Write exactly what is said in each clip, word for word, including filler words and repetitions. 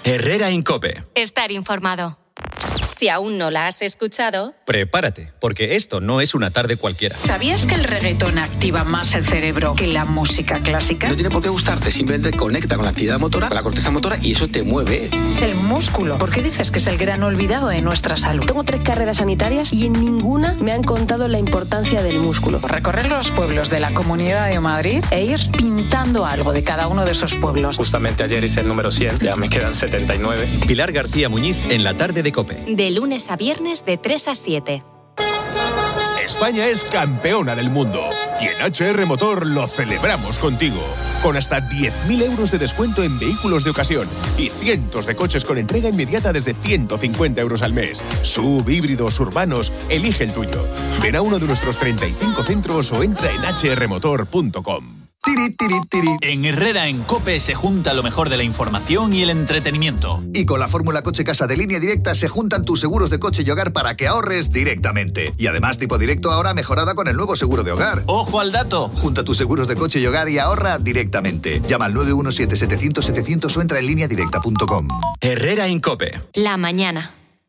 Herrera en COPE. Estar informado. Si aún no la has escuchado, prepárate, porque esto no es una tarde cualquiera. ¿Sabías que el reggaetón activa más el cerebro que la música clásica? No tiene por qué gustarte, simplemente conecta con la actividad motora, con la corteza motora, y eso te mueve. El músculo. ¿Por qué dices que es el gran olvidado de nuestra salud? Tengo tres carreras sanitarias y en ninguna me han contado la importancia del músculo. Recorrer los pueblos de la Comunidad de Madrid e ir pintando algo de cada uno de esos pueblos. Justamente ayer hice el número cien, ya me quedan setenta y nueve. Pilar García Muñiz en la tarde de COPE. De lunes a viernes de tres a siete. España es campeona del mundo y en H R Motor lo celebramos contigo. Con hasta diez mil euros de descuento en vehículos de ocasión y cientos de coches con entrega inmediata desde ciento cincuenta euros al mes. Sub, híbridos, urbanos, elige el tuyo. Ven a uno de nuestros treinta y cinco centros o entra en hache erre motor punto com. Tiri, tiri, tiri. En Herrera en COPE se junta lo mejor de la información y el entretenimiento. Y con la fórmula Coche Casa de Línea Directa se juntan tus seguros de coche y hogar para que ahorres directamente. Y además Tipo Directo ahora mejorada con el nuevo seguro de hogar. ¡Ojo al dato! Junta tus seguros de coche y hogar y ahorra directamente. Llama al nueve uno siete, setecientos, setecientos o entra en línea directa punto com. Herrera en COPE. La mañana.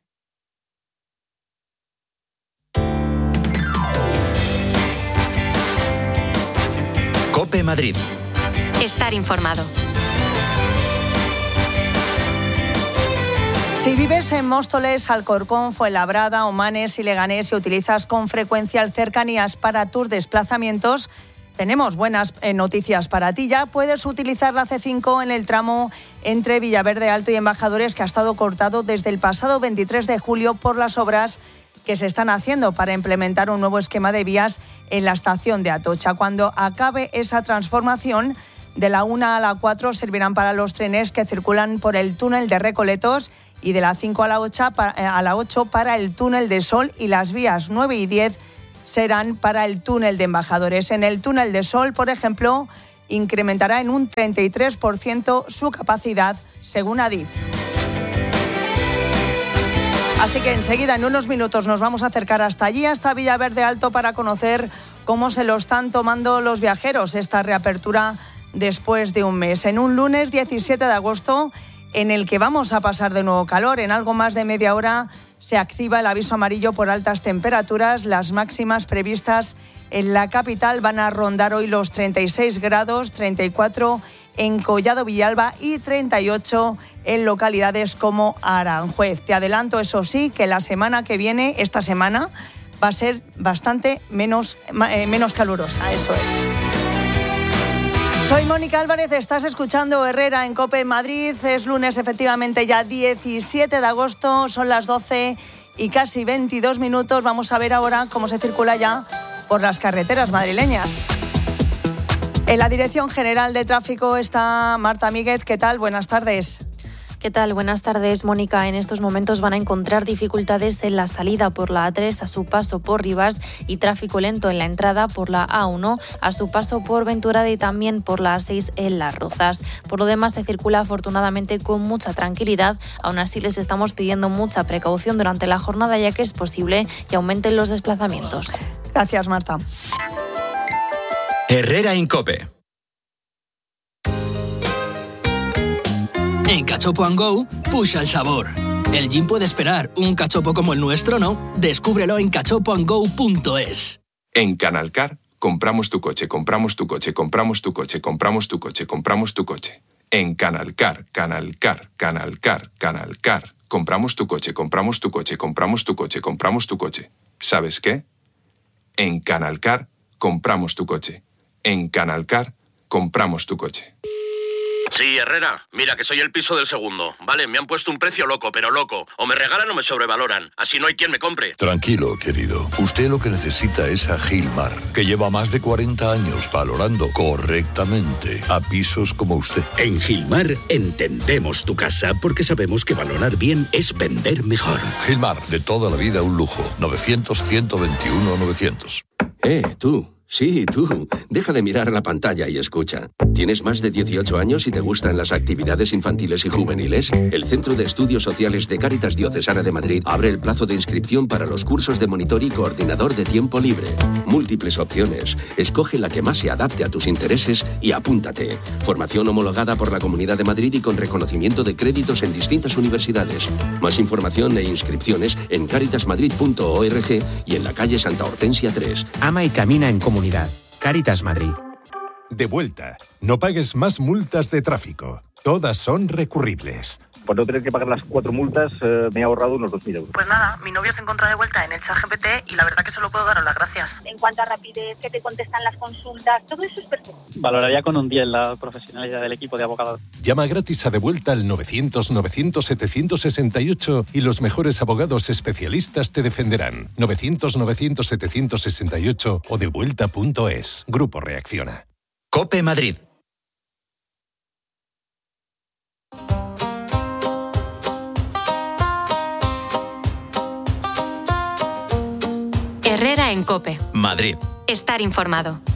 COPE Madrid. Estar informado. Si vives en Móstoles, Alcorcón, Fuenlabrada, Omanes y Leganés y utilizas con frecuencia el Cercanías para tus desplazamientos, tenemos buenas eh, noticias para ti. Ya puedes utilizar la ce cinco en el tramo entre Villaverde Alto y Embajadores, que ha estado cortado desde el pasado veintitrés de julio por las obras que se están haciendo para implementar un nuevo esquema de vías en la estación de Atocha. Cuando acabe esa transformación, de la una a la cuatro servirán para los trenes que circulan por el túnel de Recoletos y de la cinco a la ocho para el túnel de Sol, y las vías nueve y diez serán para el túnel de Embajadores. En el túnel de Sol, por ejemplo, incrementará en un treinta y tres por ciento su capacidad, según Adif. Así que enseguida, en unos minutos, nos vamos a acercar hasta allí, hasta Villaverde Alto, para conocer cómo se lo están tomando los viajeros esta reapertura después de un mes. En un lunes diecisiete de agosto, en el que vamos a pasar de nuevo calor. En algo más de media hora se activa el aviso amarillo por altas temperaturas. Las máximas previstas en la capital van a rondar hoy los treinta y seis grados, treinta y cuatro en Collado Villalba y treinta y ocho en localidades como Aranjuez. Te adelanto, eso sí, que la semana que viene, esta semana, va a ser bastante menos, eh, menos calurosa, eso es. Soy Mónica Álvarez, estás escuchando Herrera en COPE Madrid. Es lunes, efectivamente, ya diecisiete de agosto, son las doce y casi veintidós minutos. Vamos a ver ahora cómo se circula ya por las carreteras madrileñas. En la Dirección General de Tráfico está Marta Míguez. ¿Qué tal? Buenas tardes. ¿Qué tal? Buenas tardes, Mónica. En estos momentos van a encontrar dificultades en la salida por la A tres a su paso por Rivas y tráfico lento en la entrada por la A uno a su paso por Venturada y también por la A seis en Las Rozas. Por lo demás, se circula afortunadamente con mucha tranquilidad. Aún así, les estamos pidiendo mucha precaución durante la jornada, ya que es posible que aumenten los desplazamientos. Gracias, Marta. Herrera en COPE. En Cachopo and Go, push el sabor. El gin puede esperar, un cachopo como el nuestro no. Descúbrelo en cachopo and go punto es. En Canalcar, compramos tu coche, compramos tu coche, compramos tu coche, compramos tu coche, compramos tu coche. En Canalcar, Canalcar, Canalcar, Canalcar. Compramos tu coche, compramos tu coche, compramos tu coche, compramos tu coche. ¿Sabes qué? En Canalcar, compramos tu coche. En Canalcar, compramos tu coche. Sí, Herrera, mira que soy el piso del segundo. Vale, me han puesto un precio loco, pero loco. O me regalan o me sobrevaloran. Así no hay quien me compre. Tranquilo, querido. Usted lo que necesita es a Gilmar, que lleva más de cuarenta años valorando correctamente a pisos como usted. En Gilmar entendemos tu casa porque sabemos que valorar bien es vender mejor. Gilmar, de toda la vida un lujo. novecientos, ciento veintiuno, novecientos. Eh, tú. Sí, tú. Deja de mirar la pantalla y escucha. ¿Tienes más de dieciocho años y te gustan las actividades infantiles y juveniles? El Centro de Estudios Sociales de Cáritas Diocesana de Madrid abre el plazo de inscripción para los cursos de monitor y coordinador de tiempo libre. Múltiples opciones. Escoge la que más se adapte a tus intereses y apúntate. Formación homologada por la Comunidad de Madrid y con reconocimiento de créditos en distintas universidades. Más información e inscripciones en caritas madrid punto org y en la calle Santa Hortensia tres. Ama y camina en comunidad. Cáritas Madrid. De vuelta. No pagues más multas de tráfico. Todas son recurribles. Por no tener que pagar las cuatro multas, eh, me he ahorrado unos dos mil euros. Pues nada, mi novio se encuentra de vuelta en el ChatGPT y la verdad que solo puedo daros las gracias. En cuanto a rapidez, que te contestan las consultas, todo eso es perfecto. Valoraría con un diez la profesionalidad del equipo de abogados. Llama gratis a De Vuelta al novecientos novecientos setecientos sesenta y ocho y los mejores abogados especialistas te defenderán. novecientos novecientos setecientos sesenta y ocho o devuelta punto es. Grupo Reacciona. COPE Madrid. Herrera en COPE. Madrid. Estar informado.